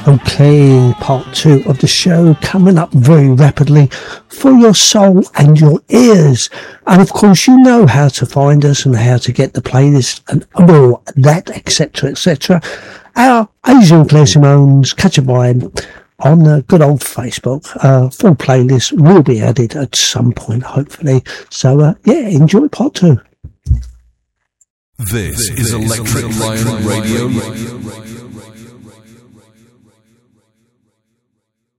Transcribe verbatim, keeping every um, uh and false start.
Okay, part two of the show coming up very rapidly for your soul and your ears. And of course, you know how to find us and how to get the playlist and all that, et cetera, et cetera. Our Asian Claire Simone's Catch a Vibe on the good old Facebook. Uh, full playlist will be added at some point, hopefully. So, uh, yeah, enjoy part two. This is Electric Lion Radio.